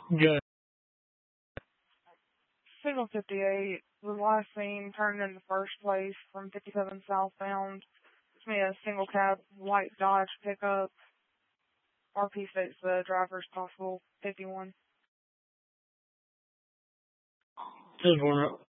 Good. Signal 58 was last seen turning in the first place from 57 southbound. It's me, a single cab white Dodge pickup. RP states the driver is possible 51. Just one